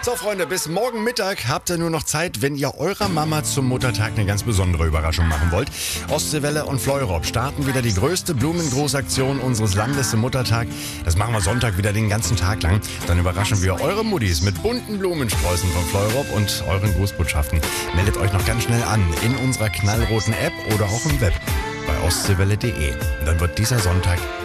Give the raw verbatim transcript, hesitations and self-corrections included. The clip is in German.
So, Freunde, bis morgen Mittag habt ihr nur noch Zeit, wenn ihr eurer Mama zum Muttertag eine ganz besondere Überraschung machen wollt. Ostseewelle und Fleurop starten wieder die größte Blumengroßaktion unseres Landes zum Muttertag. Das machen wir Sonntag wieder den ganzen Tag lang. Dann überraschen wir eure Muttis mit bunten Blumensträußen von Fleurop und euren Grußbotschaften. Meldet euch noch ganz schnell an in unserer knallroten App oder auch im Web bei ostseewelle punkt de. Dann wird dieser Sonntag